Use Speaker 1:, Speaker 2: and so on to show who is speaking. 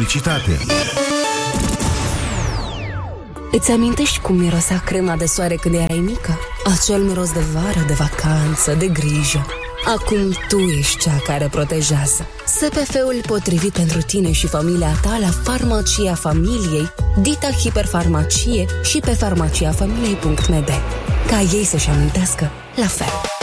Speaker 1: publicitate.
Speaker 2: Îți amintești cum mirosea crema de soare când erai mică? Acel miros de vară, de vacanță, de grijă. Acum tu ești cea care protejează. SPF-ul potrivit pentru tine și familia ta la Farmacia Familiei, Dita Hiperfarmacie și pe farmaciafamiliei.md. Ca ei să-și amintească la fel.